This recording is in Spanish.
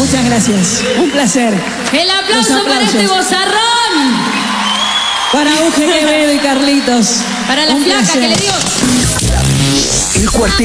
Muchas gracias. Un placer. El aplauso para este vozarrón. Para Uge Quevedo y Carlitos. Para la flaca que le dio. El cuarteto.